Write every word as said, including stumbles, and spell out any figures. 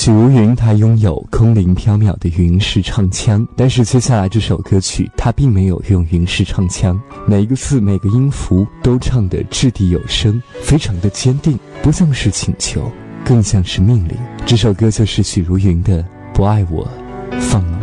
许茹芸她拥有空灵飘渺的云式唱腔，但是接下来这首歌曲她并没有用云式唱腔，每一个字每个音符都唱得掷地有声，非常的坚定，不像是请求，更像是命令。这首歌就是许茹芸的《不爱我放了》。